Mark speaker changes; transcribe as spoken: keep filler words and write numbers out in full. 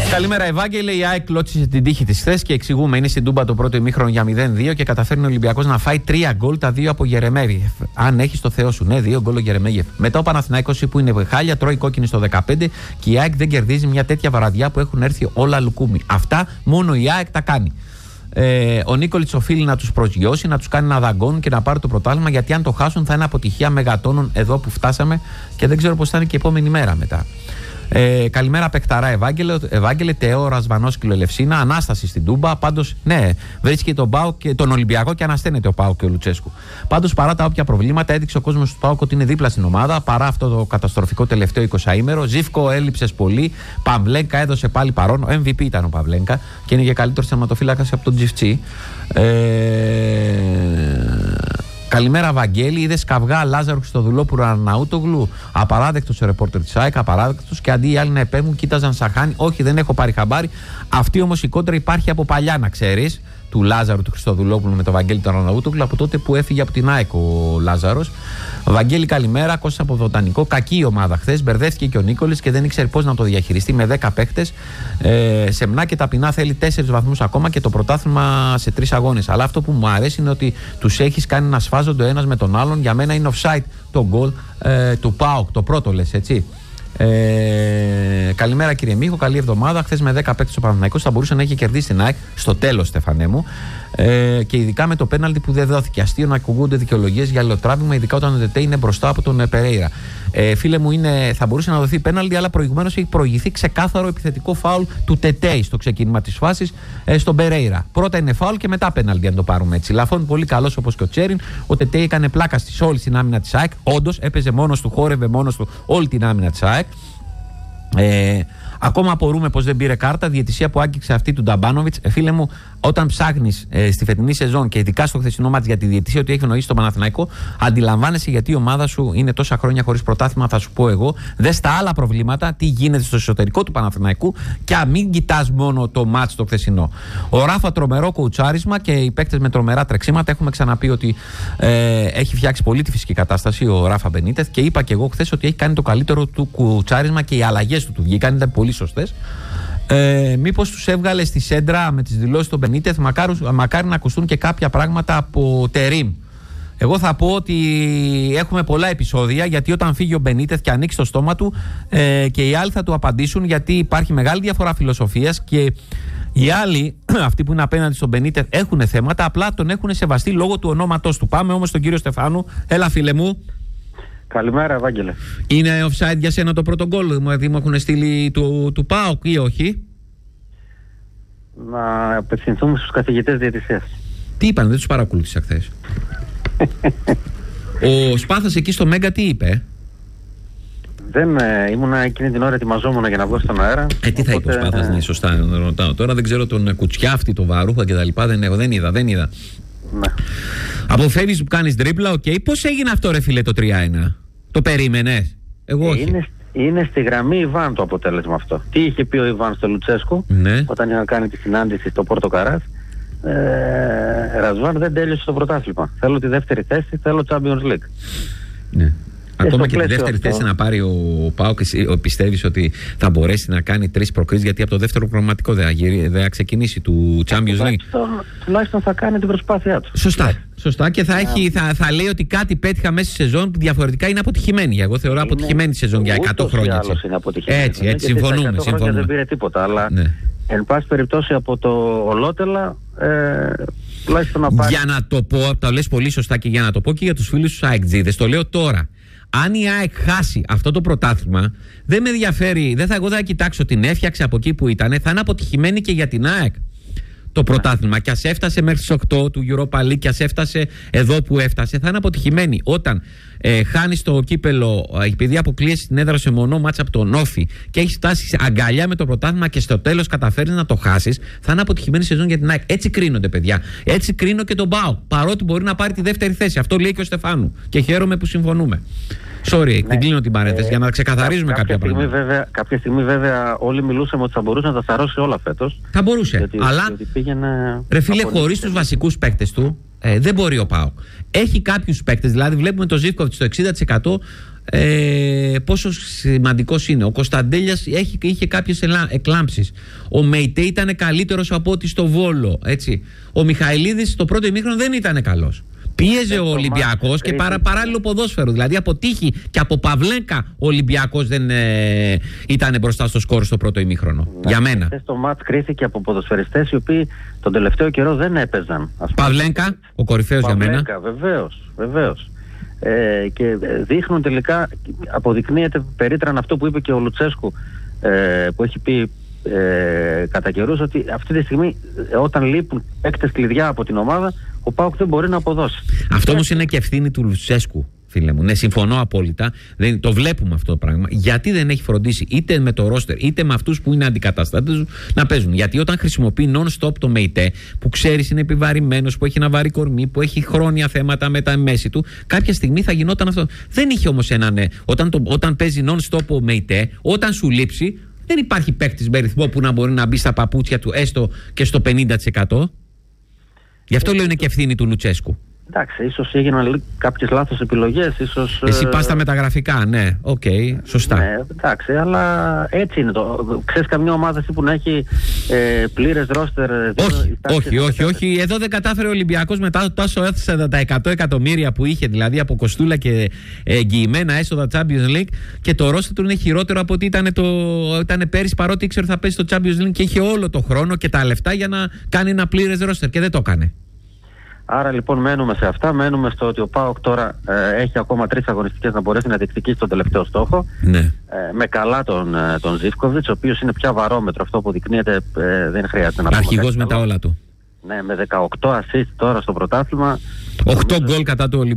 Speaker 1: Καλημέρα, Ευάγγελε. Η ΑΕΚ κλώτσισε την τύχη της χθες και εξηγούμε. Είναι στην Τούμπα το πρώτο ημίχρονο για μηδέν δύο και καταφέρνει ο Ολυμπιακός να φάει τρία γκολ, τα δύο από Γερεμέγεφ. Αν έχει το Θεό σου, ναι, δύο γκολ ο Γερεμέγεφ. Μετά ο Παναθηναϊκός που είναι χάλια, τρώει κόκκινη στο δεκαπέντε και η ΑΕΚ δεν κερδίζει μια τέτοια βαραδιά που έχουν έρθει όλα λουκούμι. Αυτά μόνο η ΑΕΚ τα κάνει. Ε, ο Νίκολιτς οφείλει να τους προσγειώσει, να τους κάνει να δαγκώνουν και να πάρουν το πρωτάθλημα, γιατί αν το χάσουν θα είναι αποτυχία μεγατόνων εδώ που φτάσαμε και δεν ξέρω πώς θα είναι και η επόμενη μέρα μετά. Ε, καλημέρα, Πεκταρά, Ευάγγελε, Ευάγγελε Τεό, Ρασβανόσκυλο, Ελευσίνα, Ανάσταση στην Τούμπα. Πάντως, ναι, βρίσκει τον ΠΑΟΚ και τον Ολυμπιακό και ανασταίνεται ο ΠΑΟΚ και ο Λουτσέσκου. Πάντως, παρά τα όποια προβλήματα, έδειξε ο κόσμος του ΠΑΟΚ ότι είναι δίπλα στην ομάδα. Παρά αυτό το καταστροφικό τελευταίο εικοσαήμερο. Ζίβκο έλειψες πολύ. Παυλέγκα έδωσε πάλι παρόν. Ο εμ βι πι ήταν ο Παυλέγκα και είναι και καλύτερος τερματοφύλακας από τον Τζιφτσί. Ε... Καλημέρα, Βαγγέλη. Είδε καυγά Λάζαρου Χριστοδουλόπουλου Αρναούτογλου. Απαράδεκτος ο ρεπόρτερ της ΑΕΚ, απαράδεκτος. Και αντί οι άλλοι να επέμβουν, κοίταζαν Σαχάνι. Όχι, δεν έχω πάρει χαμπάρι. Αυτή όμως η κόντρα υπάρχει από παλιά, να ξέρεις. Του Λάζαρου του Χριστοδουλόπουλου με τον Βαγγέλη του Αρναούτογλου, από τότε που έφυγε από την ΑΕΚ ο Λάζαρος. Βαγγέλη, καλημέρα. Κώστας από Βοτανικό. Κακή η ομάδα χθες. Μπερδεύτηκε και ο Νίκολης και δεν ήξερε πώς να το διαχειριστεί με δέκα παίχτες. Ε, σεμνά και ταπεινά θέλει τέσσερις βαθμούς ακόμα και το πρωτάθλημα σε τρεις αγώνες. Αλλά αυτό που μου αρέσει είναι ότι τους έχεις κάνει να σφάζονται ο ένας με τον άλλον. Για μένα είναι offside το γκολ ε, του ΠΑΟΚ. Το πρώτο λες, έτσι. Ε, καλημέρα, κύριε Μίχο, καλή εβδομάδα. Χθες με δέκα παίκτες ο Παναθηναϊκός θα μπορούσε να έχει κερδίσει την ΑΕΚ στο τέλος, Στεφανέ μου. Ε, και ειδικά με το πέναλτι που δεν δόθηκε. Αστείο να ακουγούνται δικαιολογίες για αλληλοτράβημα, ειδικά όταν ο ΤΕΤΕ είναι μπροστά από τον Περέιρα. Ε, φίλε μου, είναι, θα μπορούσε να δοθεί πέναλτι, αλλά προηγουμένως έχει προηγηθεί ξεκάθαρο επιθετικό φάουλ του ΤΕΤΕ στο ξεκίνημα της φάσης ε, στον Περέιρα. Πρώτα είναι φάουλ και μετά πέναλτι, αν το πάρουμε έτσι. Λαφών πολύ καλός όπως και ο Τσέριν. Ο ΤΕΤΕ έκανε πλάκα στη όλη την άμυνα της ΑΕΚ. Όντως έπαιζε μόνος του, χόρευε μόνος του όλη την άμυνα της ΑΕΚ. Ε, ακόμα απορούμε πως δεν πήρε κάρτα. Διαιτησία που άγγιξε αυτή του Νταμπάνοβιτς. Ε, φίλε μου, όταν ψάχνεις ε, στη φετινή σεζόν και ειδικά στο χθεσινό μάτς για τη διαιτησία ότι έχει γνωρίσει τον Παναθηναϊκό, αντιλαμβάνεσαι γιατί η ομάδα σου είναι τόσα χρόνια χωρίς πρωτάθλημα. Θα σου πω εγώ, δες τα άλλα προβλήματα, τι γίνεται στο εσωτερικό του Παναθηναϊκού και α, μην κοιτάς μόνο το μάτς το χθεσινό. Ο Ράφα, τρομερό κουουουτσάρισμα και οι παίκτες με τρομερά τρεξίματα. Έχουμε ξαναπεί ότι ε, έχει φτιάξει πολύ τη φυσική κατάσταση ο Ράφα Μπενίτεθ και είπα και εγώ χθες ότι έχει κάνει το καλύτερο του κουουουτσάρισμα και οι αλλαγές του του βγήκαν, ήταν πολύ σωστές. Ε, μήπως τους έβγαλε στη σέντρα με τις δηλώσεις των Μπενίτεθ, μακάρι να ακουστούν και κάποια πράγματα από Τερίμ. Εγώ θα πω ότι έχουμε πολλά επεισόδια, γιατί όταν φύγει ο Μπενίτεθ και ανοίξει το στόμα του ε, και οι άλλοι θα του απαντήσουν, γιατί υπάρχει μεγάλη διαφορά φιλοσοφίας και οι άλλοι, αυτοί που είναι απέναντι στον Μπενίτεθ, έχουν θέματα, απλά τον έχουν σεβαστεί λόγω του ονόματός του. Πάμε όμως στον κύριο Στεφάνου. Έλα, φίλε μου.
Speaker 2: Καλημέρα, Ευάγγελε.
Speaker 1: Είναι offside για σένα το πρώτο γκολ, δηλαδή μου έχουν στείλει του, του ΠΑΟΚ ή όχι?
Speaker 2: Να απευθυνθούμε στους καθηγητές διαιτησίας.
Speaker 1: Τι είπαν, δεν τους παρακολούθησα χθες. Ο Σπάθας εκεί στο Μέγκα τι είπε?
Speaker 2: Δεν ε, ήμουνα εκείνη την ώρα, ετοιμαζόμουν για να βγω στον αέρα.
Speaker 1: Ε, τι θα είπε ο Σπάθας, ναι, σωστά, να ρωτάω. Τώρα δεν ξέρω τον Κουτσιάφτη, τον Βαρούχα κτλ. Δεν, δεν είδα, δεν είδα.
Speaker 2: Ναι.
Speaker 1: Αποφεύγεις που κάνεις τρίπλα, οκ. Okay. Πώς έγινε αυτό, ρε φίλε, το τρία ένα? Το περίμενες? Εγώ όχι.
Speaker 2: Είναι, είναι στη γραμμή Ιβάν το αποτέλεσμα αυτό. Τι είχε πει ο Ιβάν στο Λουτσέσκου,
Speaker 1: ναι,
Speaker 2: όταν είχαν κάνει τη συνάντηση στο Πόρτο Καράς? Ε, Ρασβάν, δεν τέλειωσε το πρωτάθλημα. Θέλω τη δεύτερη θέση, θέλω Champions League. Ναι.
Speaker 1: Ακόμα και τη δεύτερη αυτό θέση να πάρει ο ΠΑΟΚ, πιστεύεις ότι θα μπορέσει να κάνει τρεις προκρίσεις? Γιατί από το δεύτερο προγραμματικό δεν θα ξεκινήσει του Champions League.
Speaker 2: Τουλάχιστον θα κάνει την προσπάθειά του.
Speaker 1: Σωστά. Σωστά. Και θα, έχει, θα, θα λέει ότι κάτι πέτυχα μέσα στη σεζόν που διαφορετικά είναι αποτυχημένη. Εγώ θεωρώ είναι αποτυχημένη τη σεζόν για εκατό χρόνια.
Speaker 2: Έτσι, είναι αποτυχημένη.
Speaker 1: Έτσι, έτσι, συμφωνούμε.
Speaker 2: εκατό χρόνια δεν πήρε τίποτα. Αλλά ναι, εν πάση περιπτώσει από το ολότελα. Ε, να πάρει. Για
Speaker 1: να το πω, το λες πολύ σωστά και για να το πω και για τους φίλους του ΑΕΚΤΖΙΔΕΣ, το λέω τώρα. Αν η ΑΕΚ χάσει αυτό το πρωτάθλημα, δεν με ενδιαφέρει, δεν θα, εγώ δεν θα κοιτάξω την έφτιαξε από εκεί που ήταν, θα είναι αποτυχημένη και για την ΑΕΚ το πρωτάθλημα. Και ας έφτασε μέχρι τις οκτώ του Europa League, και ας έφτασε εδώ που έφτασε, θα είναι αποτυχημένη. Όταν ε, χάνεις το κύπελο, επειδή αποκλείεσαι την έδρα σε μονό μάτσα από τον Όφη και έχεις φτάσει αγκαλιά με το πρωτάθλημα και στο τέλος καταφέρεις να το χάσεις, θα είναι αποτυχημένη σεζόν για την ΑΕΚ. Έτσι κρίνονται, παιδιά. Έτσι κρίνω και τον ΠΑΟΚ. Παρότι μπορεί να πάρει τη δεύτερη θέση. Αυτό λέει και ο Στεφάνου. Και χαίρομαι που συμφωνούμε. Sorry, ναι, την κλείνω την παρένθεση ε, για να ξεκαθαρίζουμε κάποια, κάποια πράγματα.
Speaker 2: Βέβαια, κάποια στιγμή, βέβαια, όλοι μιλούσαμε ότι θα μπορούσε να τα σαρώσει όλα φέτος.
Speaker 1: Θα μπορούσε.
Speaker 2: Γιατί,
Speaker 1: αλλά,
Speaker 2: γιατί πήγαινε
Speaker 1: ρε φίλε, χωρίς τους βασικούς παίκτες του, ε, δεν μπορεί ο ΠΑΟΚ. Έχει κάποιους παίκτες, δηλαδή βλέπουμε το Ζίβκοβιτς στο εξήντα τοις εκατό ε, πόσο σημαντικός είναι. Ο Κωνσταντέλιας έχει, είχε κάποιες εκλάμψεις. Ο Μεϊτέ ήταν καλύτερος από ό,τι στο Βόλο. Έτσι. Ο Μιχαηλίδης στο πρώτο ημίχρονο δεν ήταν καλός. Πίεζε ε, ο Ολυμπιακός και παρα, παράλληλο ποδόσφαιρο. Δηλαδή από τύχη και από Παυλέκα ο Ολυμπιακός δεν ε, ήταν μπροστά στο σκορ στο πρώτο ημίχρονο. Ναι, για μένα.
Speaker 2: Το μάτς κρίθηκε από ποδοσφαιριστές οι οποίοι τον τελευταίο καιρό δεν έπαιζαν.
Speaker 1: Παυλέκα, ο κορυφαίος για μένα.
Speaker 2: Παυλέκα, βεβαίως, βεβαίως. Ε, και δείχνουν τελικά, αποδεικνύεται περίτραν αυτό που είπε και ο Λουτσέσκου, ε, που έχει πει ε, κατά καιρούς, ότι αυτή τη στιγμή όταν λείπουν παίκτες κλειδιά από την ομάδα, ο ΠΑΟΚ δεν μπορεί να αποδώσει.
Speaker 1: Αυτό όμως είναι και ευθύνη του Λουτσέσκου, φίλε μου. Ναι, συμφωνώ απόλυτα. Δεν, το βλέπουμε αυτό το πράγμα. Γιατί δεν έχει φροντίσει είτε με το ρόστερ είτε με αυτούς που είναι αντικαταστάτες να παίζουν. Γιατί όταν χρησιμοποιεί non-stop το ΜΕΙΤΕ, που ξέρεις είναι επιβαρημένος, που έχει ένα βαρύ κορμί, που έχει χρόνια θέματα με τα μέση του, κάποια στιγμή θα γινόταν αυτό. Δεν είχε όμως έναν. Ναι, όταν, το, όταν παίζει non-stop ο ΜΕΙΤΕ, όταν σου λείψει, δεν υπάρχει παίκτης με ρυθμό που να μπορεί να μπει στα παπούτσια του έστω και στο πενήντα τοις εκατό. Γι' αυτό λέω είναι και ευθύνη του Λουτσέσκου.
Speaker 2: Εντάξει, ίσως έγιναν κάποιες λάθος επιλογές, ίσως...
Speaker 1: Εσύ πας στα μεταγραφικά, ναι, οκ, okay, σωστά.
Speaker 2: Ναι, εντάξει, αλλά έτσι είναι το. Ξέρεις καμία ομάδα που να έχει ε, πλήρες ρόστερ...
Speaker 1: Όχι, όχι, όχι, όχι, εδώ δεν κατάφερε ο Ολυμπιακός μετά τόσο έθεσε τα εκατό εκατομμύρια που είχε, δηλαδή από κοστούλα και εγγυημένα έσοδα Champions League, και το ρόστερ του είναι χειρότερο από ότι ήταν, το, ήταν πέρυσι, παρότι ήξερε ότι θα παίζει το Champions League και είχε όλο το χρόνο και τα λεφτά για να κάνει ένα πλήρες ρόστερ και δεν το έκανε.
Speaker 2: Άρα λοιπόν μένουμε σε αυτά, μένουμε στο ότι ο ΠΑΟΚ τώρα ε, έχει ακόμα τρεις αγωνιστικές να μπορέσει να διεκδικήσει τον τελευταίο στόχο. Ναι. Ε, με καλά τον, τον Ζίβκοβιτς, ο οποίος είναι πια βαρόμετρο, αυτό που δεικνύεται ε, δεν χρειάζεται να πούμε.
Speaker 1: Αρχηγός με τα όλα του.
Speaker 2: Ναι, με δεκαοκτώ ασίστ τώρα στο πρωτάθλημα.
Speaker 1: οκτώ γκολ κατά του Ολυμπιακού.